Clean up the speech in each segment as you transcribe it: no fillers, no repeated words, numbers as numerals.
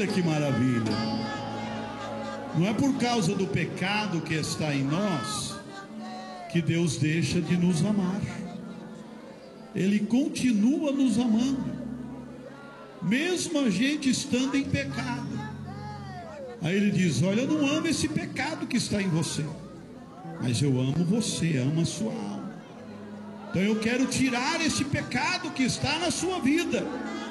Olha que maravilha. Não é por causa do pecado que está em nós que Deus deixa de nos amar. Ele continua nos amando, mesmo a gente estando em pecado. Aí ele diz: olha, eu não amo esse pecado que está em você, mas eu amo você, amo a sua alma. Então eu quero tirar esse pecado que está na sua vida.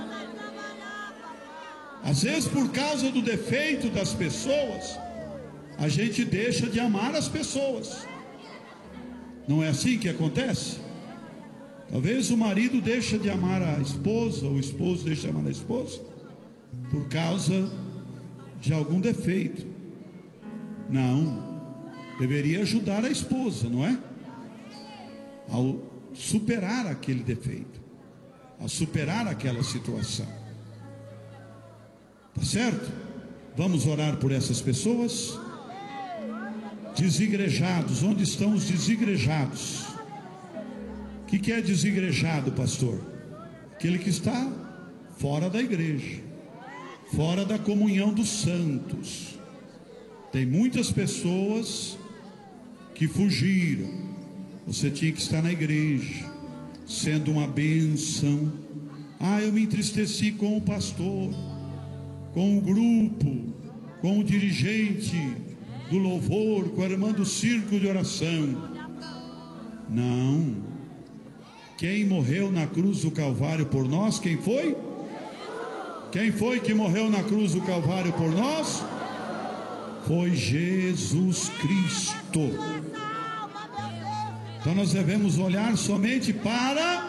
Às vezes, por causa do defeito das pessoas, a gente deixa de amar as pessoas. Não é assim que acontece? Talvez o marido deixa de amar a esposa, ou o esposo deixa de amar a esposa, por causa de algum defeito. Não, deveria ajudar a esposa, não é? Ao superar aquele defeito, a superar aquela situação. Tá certo? Vamos orar por essas pessoas. Desigrejados, onde estão os desigrejados? O que é desigrejado, pastor? Aquele que está fora da igreja, fora da comunhão dos santos. Tem muitas pessoas que fugiram. Você tinha que estar na igreja, sendo uma bênção. Eu me entristeci com o pastor, com o grupo, com o dirigente do louvor, com a irmã do círculo de oração. Não. Quem morreu na cruz do Calvário por nós, quem foi? Quem foi que morreu na cruz do Calvário por nós? Foi Jesus Cristo. Então nós devemos olhar somente para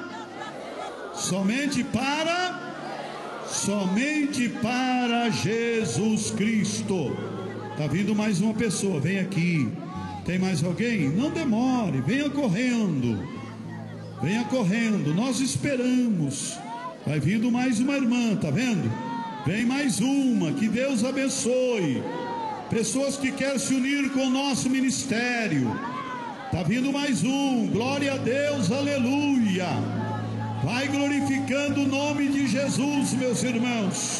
Jesus Cristo. Está vindo mais uma pessoa, vem aqui. Tem mais alguém? Não demore, venha correndo. Venha correndo, nós esperamos. Vai vindo mais uma irmã, tá vendo? Vem mais uma, que Deus abençoe. Pessoas que querem se unir com o nosso ministério. Tá vindo mais um, glória a Deus, aleluia. Vai glorificando o nome de Jesus, meus irmãos.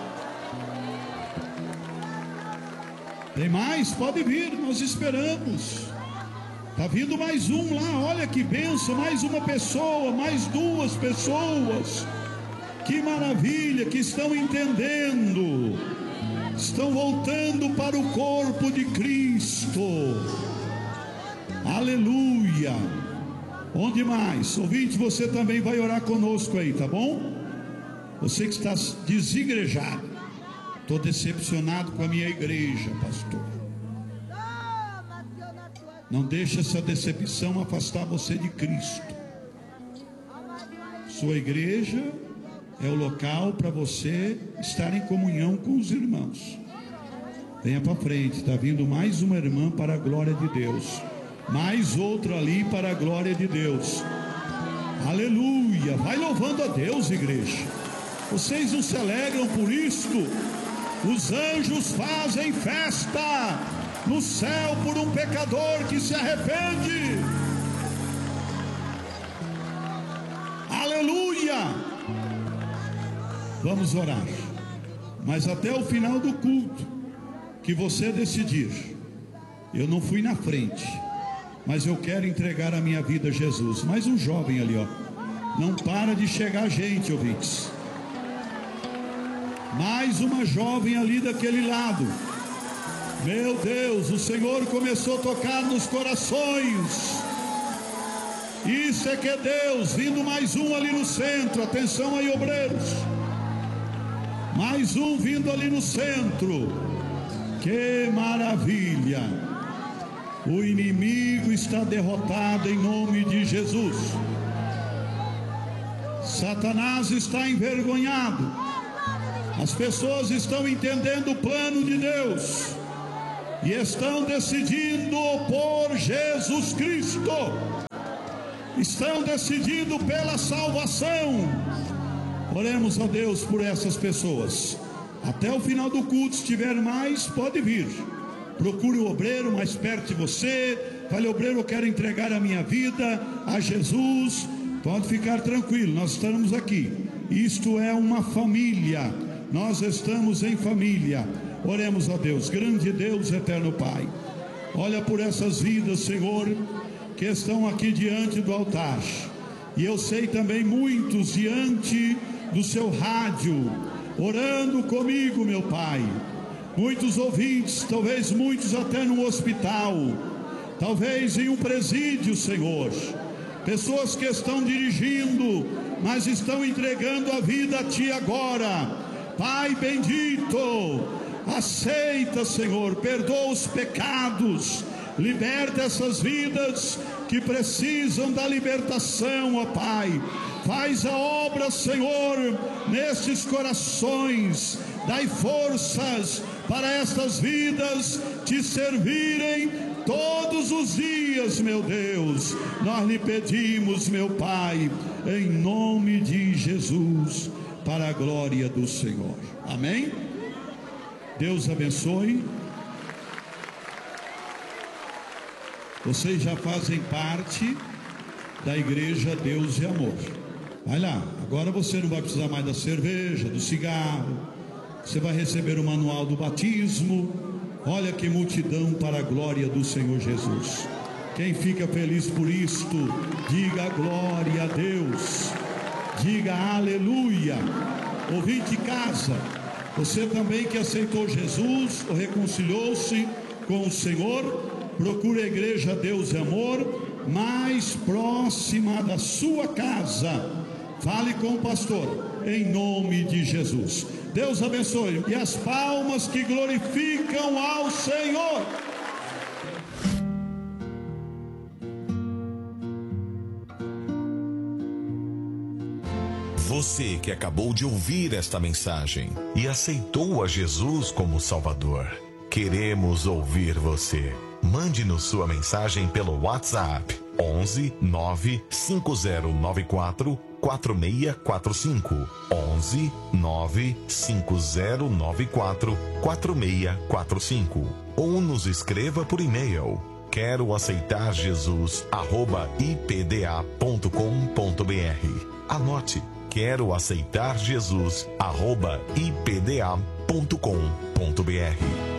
Tem mais? Pode vir, nós esperamos. Está vindo mais um lá, olha que bênção, mais uma pessoa, mais duas pessoas. Que maravilha, que estão entendendo, estão voltando para o corpo de Cristo. Aleluia. Onde mais? Ouvinte, você também vai orar conosco aí, tá bom? Você que está desigrejado. Estou decepcionado com a minha igreja, pastor. Não deixe essa decepção afastar você de Cristo. Sua igreja é o local para você estar em comunhão com os irmãos. Venha para frente, está vindo mais uma irmã para a glória de Deus. Mais outra ali para a glória de Deus. Aleluia. Vai louvando a Deus, igreja. Vocês não se alegram por isto? Os anjos fazem festa no céu por um pecador que se arrepende. Aleluia. Vamos orar. Mas até o final do culto, que você decidir. Eu não fui na frente, mas eu quero entregar a minha vida a Jesus. Mais um jovem ali, ó. Não para de chegar gente, ouvintes. Mais uma jovem ali daquele lado. Meu Deus, o Senhor começou a tocar nos corações. Isso é que é Deus. Vindo mais um ali no centro. Atenção aí, obreiros. Mais um vindo ali no centro. Que maravilha. O inimigo está derrotado em nome de Jesus. Satanás está envergonhado. As pessoas estão entendendo o plano de Deus e estão decidindo por Jesus Cristo. Estão decidindo pela salvação. Oremos a Deus por essas pessoas. Até o final do culto, se tiver mais, pode vir. Procure o obreiro mais perto de você. Fale: obreiro, eu quero entregar a minha vida a Jesus. Pode ficar tranquilo, nós estamos aqui. Isto é uma família. nós estamos em família. Oremos a Deus. Grande Deus, eterno Pai, olha por essas vidas, Senhor, que estão aqui diante do altar. E eu sei também muitos diante do seu rádio, orando comigo, meu Pai. Muitos ouvintes, talvez muitos até no hospital, talvez em um presídio, Senhor. Pessoas que estão dirigindo, mas estão entregando a vida a Ti agora. Pai bendito, aceita, Senhor, perdoa os pecados, liberta essas vidas que precisam da libertação, ó Pai. Faz a obra, Senhor, nestes corações. Dai forças para estas vidas Te servirem todos os dias, meu Deus. Nós lhe pedimos, meu Pai, em nome de Jesus, para a glória do Senhor. Amém? Deus abençoe. Vocês já fazem parte da igreja Deus e Amor. Vai lá, agora você não vai precisar mais da cerveja, do cigarro. Você vai receber o manual do batismo. Olha que multidão para a glória do Senhor Jesus. Quem fica feliz por isto, diga glória a Deus, diga aleluia. Ouvinte de casa, você também que aceitou Jesus ou reconciliou-se com o Senhor, procure a igreja Deus e Amor mais próxima da sua casa. Fale com o pastor, em nome de Jesus. Deus abençoe. E as palmas que glorificam ao Senhor. Você que acabou de ouvir esta mensagem e aceitou a Jesus como Salvador, queremos ouvir você. Mande-nos sua mensagem pelo WhatsApp 11 95094 4645 11 95094 4645 ou nos escreva por e-mail quero aceitar Jesus @ipda.com.br. Anote, quero aceitar Jesus @ipda.com.br.